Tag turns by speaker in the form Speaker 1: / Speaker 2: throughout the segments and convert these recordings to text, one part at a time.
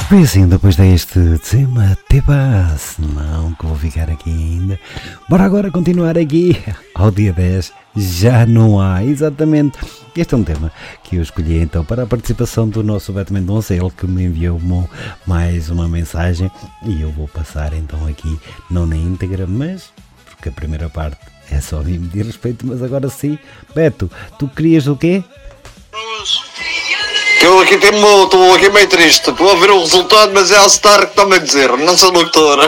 Speaker 1: Foi assim, depois deste tema, Tebas, não que vou ficar aqui ainda. Bora agora continuar aqui ao dia 10, já não há, exatamente. Este é um tema que eu escolhi então para a participação do nosso Beto Mendonça, ele que me enviou mais uma mensagem e eu vou passar então aqui, não na íntegra, mas porque a primeira parte é só a mim me diz respeito, mas agora sim. Beto, tu querias o quê?
Speaker 2: Eu aqui estou aqui meio triste, estou a ver o resultado, mas é a Star que está-me a dizer, não sou doutora.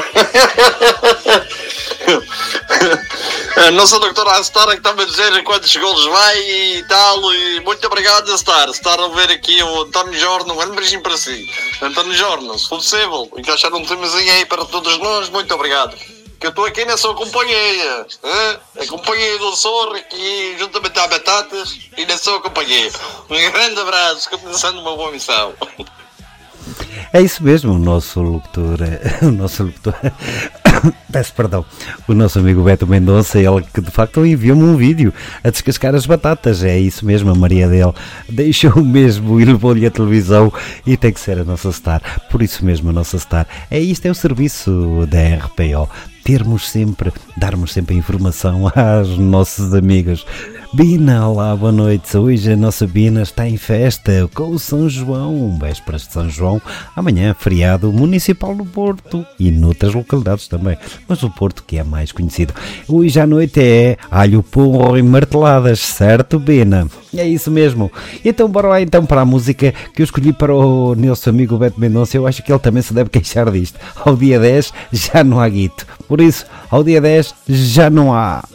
Speaker 2: Não sou doutora, a Star que está-me a dizer quantos golos vai e tal, e muito obrigado a Star. Estar a ver aqui o António Jorno, um grande beijinho para si. António Jorno, se for possível, encaixar um temazinho aí para todos nós, muito obrigado. Que eu estou aqui na sua companhia, a companhia do Açor, aqui juntamente à Batatas e na sua companhia. Um grande abraço, continuação uma boa missão.
Speaker 1: É isso mesmo, o nosso locutor, peço perdão, o nosso amigo Beto Mendonça, ele que de facto enviou-me um vídeo a descascar as batatas, é isso mesmo, a Maria dele deixou mesmo e levou-lhe a televisão e tem que ser a nossa Star, por isso mesmo a nossa Star, isto é o serviço da RPO, darmos sempre informação aos nossos amigos. Bina, olá, boa noite. Hoje a nossa Bina está em festa com o São João, vésperas de São João, amanhã feriado municipal do Porto e noutras localidades também, mas o Porto que é mais conhecido. Hoje à noite é alho, porro e marteladas, certo, Bina? É isso mesmo. Então bora lá então para a música que eu escolhi para o nosso amigo Beto Mendonça, eu acho que ele também se deve queixar disto. Ao dia 10 já não há guito, por isso ao dia 10 já não há.